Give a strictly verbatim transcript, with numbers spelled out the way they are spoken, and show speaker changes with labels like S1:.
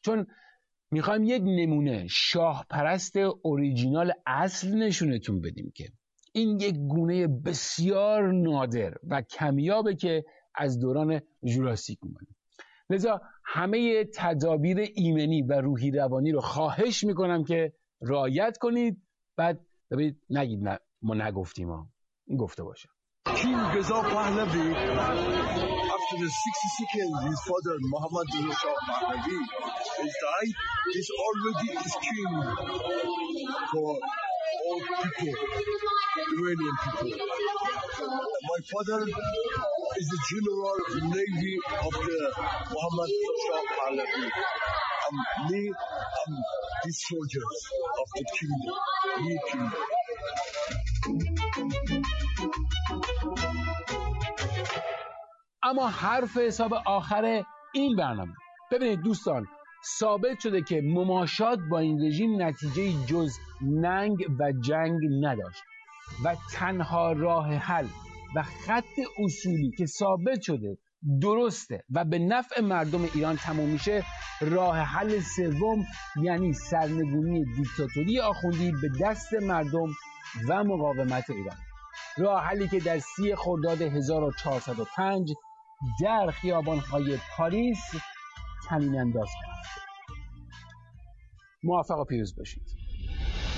S1: چون میخوایم یک نمونه شاه پرست اوریجینال اصل نشونتون بدیم که این یک گونه بسیار نادر و کمیابه که از دوران ژوراسیک اومده. لذا همه تدابیر ایمنی و روحی روانی رو خواهش میکنم که رعایت کنید. بعد ببینید نگید نه ما نگفتیم، ها این گفته باشه.
S2: King Reza Pahlavi, after the sixty seconds, his father Muhammad Shah Pahlavi has died. He's already is king for all people, Iranian people. My father is the general navy of the Muhammad Shah Pahlavi. And me, I'm the soldiers of the kingdom, new kingdom.
S1: اما حرف حساب آخر این برنامه. ببینید دوستان، ثابت شده که مماشات با این رژیم نتیجه جز ننگ و جنگ نداشت و تنها راه حل و خط اصولی که ثابت شده درسته و به نفع مردم ایران تموم میشه، راه حل سوم یعنی سرنگونی دیکتاتوری آخوندی به دست مردم و مقاومت ایران. راه حلی که در سی خرداد هزار و چهارصد و پنج در خیابان‌های پاریس طنین انداز خواهد. موفق و پیروز باشید.